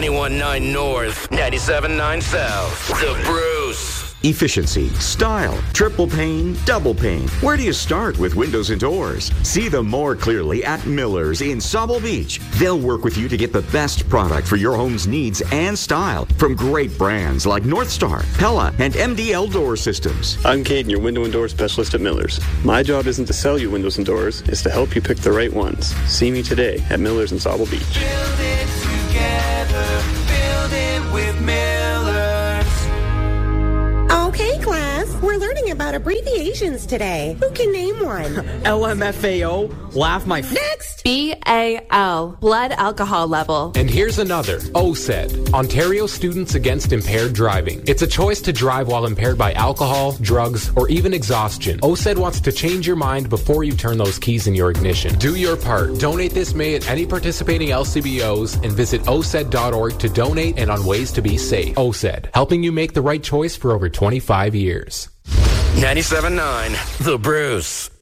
91.9 North, 97.9 South. The Bruce. Efficiency, style, triple pane, double pane. Where do you start with windows and doors? See them more clearly at Miller's in Sauble Beach. They'll work with you to get the best product for your home's needs and style from great brands like Northstar, Pella, and MDL Door Systems. I'm Caden, your window and door specialist at Miller's. My job isn't to sell you windows and doors, it's to help you pick the right ones. See me today at Miller's in Sauble Beach. Build it together, build it with Miller's. Okay, class, we're learning about abbreviations today. Who can name one? LMFAO, laugh my... Next! BAL, blood alcohol level. And here's another, OSED, Ontario Students Against Impaired Driving. It's a choice to drive while impaired by alcohol, drugs, or even exhaustion. OSED wants to change your mind before you turn those keys in your ignition. Do your part. Donate this May at any participating LCBOs and visit OSED.org to donate and on ways to be safe. OSED, helping you make the right choice for over 25 years. 97.9 The Bruce.